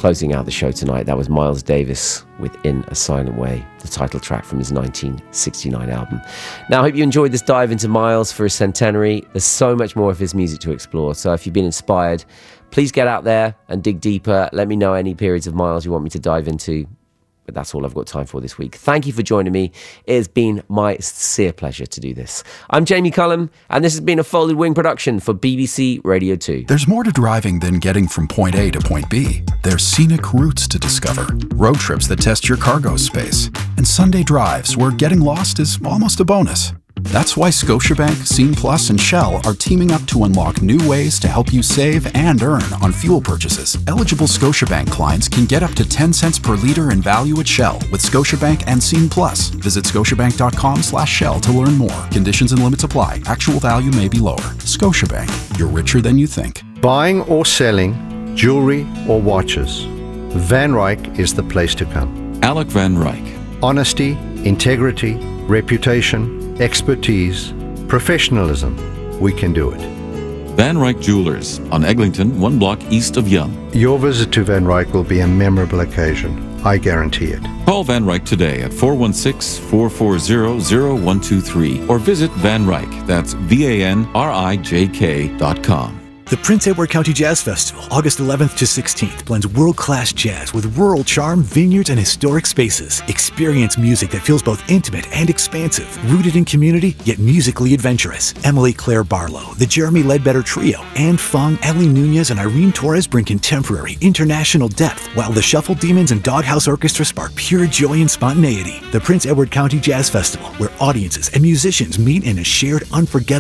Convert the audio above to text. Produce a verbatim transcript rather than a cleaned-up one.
Closing out the show tonight, that was Miles Davis with In a Silent Way, the title track from his nineteen sixty-nine album. Now, I hope you enjoyed this dive into Miles for his centenary. There's so much more of his music to explore, so if you've been inspired, please get out there and dig deeper. Let me know any periods of Miles you want me to dive into. But that's all I've got time for this week. Thank you for joining me. It has been my sincere pleasure to do this. I'm Jamie Cullum, and this has been a Folded Wing production for B B C Radio two. There's more to driving than getting from point A to point B. There's scenic routes to discover, road trips that test your cargo space, and Sunday drives where getting lost is almost a bonus. That's why Scotiabank, Scene Plus, and Shell are teaming up to unlock new ways to help you save and earn on fuel purchases. Eligible Scotiabank clients can get up to ten cents per litre in value at Shell with Scotiabank and Scene Plus. Visit scotiabank.com slash Shell to learn more. Conditions and limits apply. Actual value may be lower. Scotiabank. You're richer than you think. Buying or selling jewelry or watches, Van Ryck is the place to come. Alec Van Ryck. Honesty, integrity, reputation, expertise, professionalism. We can do it. Van Ryck Jewelers on Eglinton, one block east of Yonge. Your visit to Van Ryck will be a memorable occasion. I guarantee it. Call Van Ryck today at four one six, four four zero, zero one two three or visit Van Ryck, that's V A N R I J K dot com. The Prince Edward County Jazz Festival, August eleventh to sixteenth, blends world-class jazz with rural charm, vineyards, and historic spaces. Experience music that feels both intimate and expansive, rooted in community, yet musically adventurous. Emily Claire Barlow, the Jeremy Ledbetter Trio, Anne Fung, Ellie Nunez, and Irene Torres bring contemporary, international depth, while the Shuffle Demons and Doghouse Orchestra spark pure joy and spontaneity. The Prince Edward County Jazz Festival, where audiences and musicians meet in a shared, unforgettable